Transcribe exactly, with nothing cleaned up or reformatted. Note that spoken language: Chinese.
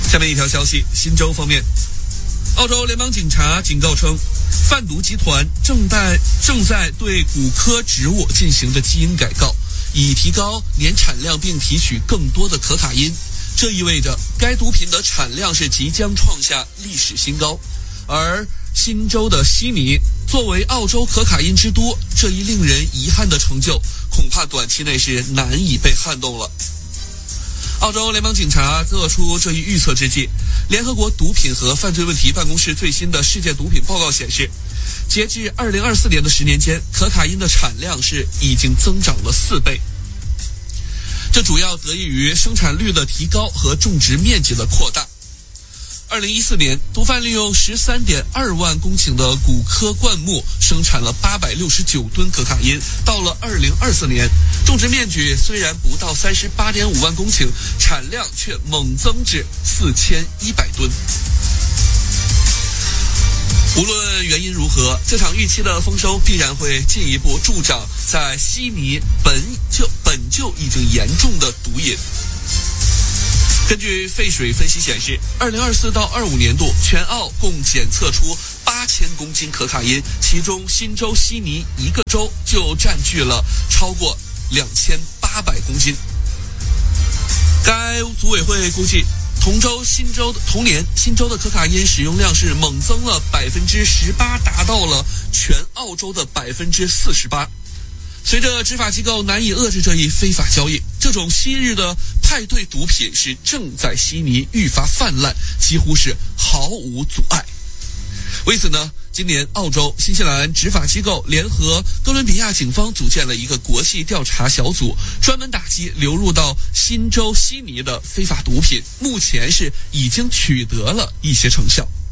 下面一条消息，新州方面，澳洲联邦警察警告称，贩毒集团正在正在对古柯植物进行的基因改造，以提高年产量并提取更多的可卡因。这意味着该毒品的产量是即将创下历史新高。而新州的悉尼作为澳洲可卡因之都，这一令人遗憾的成就恐怕短期内是难以被撼动了。澳洲联邦警察做出这一预测之际，联合国毒品和犯罪问题办公室最新的世界毒品报告显示，截至二零二四年的十年间，可卡因的产量是已经增长了四倍。这主要得益于生产率的提高和种植面积的扩大。二零一四年，毒贩利用 十三点二万公顷的古柯灌木生产了八百六十九吨可卡因。到了二零二四年，种植面积虽然不到 三十八点五万公顷，产量却猛增至四千一百吨。无论原因如何，这场预期的丰收必然会进一步助长在悉尼本就本就已经严重的毒瘾。根据废水分析显示，二零二四到二五年度全澳共检测出八千公斤可卡因，其中新州悉尼一个州就占据了超过两千八百公斤。该组委会估计，同州新州同年新州的可卡因使用量是猛增了百分之十八，达到了全澳洲的百分之四十八。随着执法机构难以遏制这一非法交易，这种昔日的派对毒品是正在悉尼愈发泛滥，几乎是毫无阻碍。为此呢，今年澳洲、新西兰执法机构联合哥伦比亚警方组建了一个国际调查小组，专门打击流入到新州悉尼的非法毒品，目前是已经取得了一些成效。